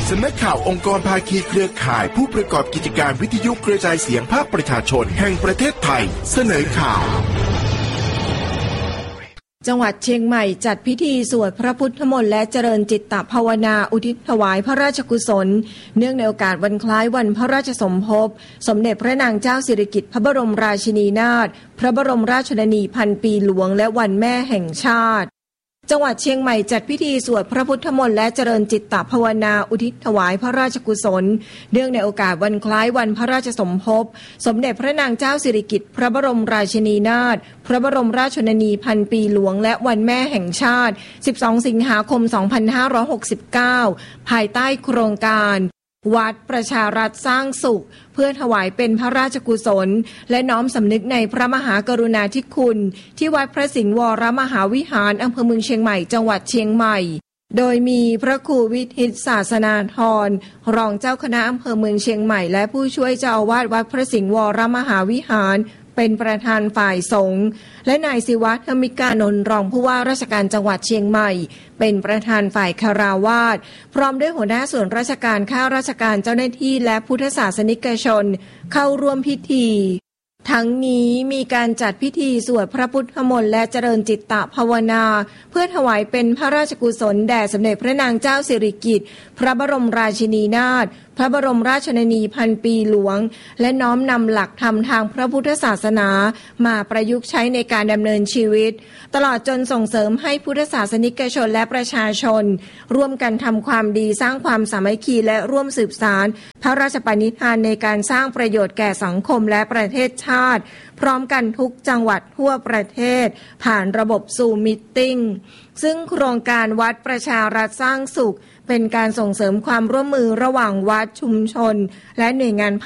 สำนักข่าวองค์กรภาคีเครือข่ายผู้ประกอบกิจการวิทยุกระจายเสียงภาคประชาชนแห่งประเทศไทยเสนอข่าวจังหวัดเชียงใหม่จัดพิธีสวดพระพุทธมนต์และเจริญจิตตภาวนาอุทิศถวายพระราชกุศลเนื่องในโอกาสวันคล้ายวันพระราชสมภพสมเด็จพระนางเจ้าสิริกิติ์พระบรมราชินีนาถพระบรมราชชนนีพันปีหลวงและวันแม่แห่งชาติจังหวัดเชียงใหม่จัดพิธีสวดพระพุทธมนต์และเจริญจิตตภาวนาอุทิศถวายพระราชกุศลเนื่องในโอกาสวันคล้ายวันพระราชสมภพสมเด็จพระนางเจ้าสิริกิติ์พระบรมราชินีนาถพระบรมราชชนนีพันปีหลวงและวันแม่แห่งชาติ12 สิงหาคม 2569ภายใต้โครงการวัดประชารัฐสร้างสุขเพื่อถวายเป็นพระราชกุศลและน้อมสำนึกในพระมหากรุณาธิคุณที่วัดพระสิงห์วรมหาวิหารอำเภอเมืองเชียงใหม่จังหวัดเชียงใหม่โดยมีพระครูวิทิตศาสนาธรรองเจ้าคณะอำเภอเมืองเชียงใหม่และผู้ช่วยเจ้าอาวาสวัดพระสิงห์วรมหาวิหารเป็นประธานฝ่ายสงฆ์และนายศิวะธมิกานนท์รองผู้ว่าราชการจังหวัดเชียงใหม่เป็นประธานฝ่ายคาราวาสพร้อมด้วยหัวหน้าส่วนราชการข้าราชการเจ้าหน้าที่และพุทธศาสนิกชนเข้าร่วมพิธีทั้งนี้มีการจัดพิธีสวดพระพุทธมนต์และเจริญจิตตภาวนาเพื่อถวายเป็นพระราชกุศลแด่สมเด็จพระนางเจ้าสิริกิติ์พระบรมราชินีนาถพระบรมราชชนนีพันปีหลวงและน้อมนำหลักธรรมทางพระพุทธศาสนามาประยุกต์ใช้ในการดำเนินชีวิตตลอดจนส่งเสริมให้พุทธศาสนิกชนและประชาชนร่วมกันทำความดีสร้างความสามัคคีและร่วมสืบสานพระราชปณิธานในการสร้างประโยชน์แก่สังคมและประเทศชาติพร้อมกันทุกจังหวัดทั่วประเทศผ่านระบบซูมมิทติ้งซึ่งโครงการวัดประชารัฐสร้างสุขเป็นการส่งเสริมความร่วมมือระหว่างวัดชุมชนและหน่วยงาน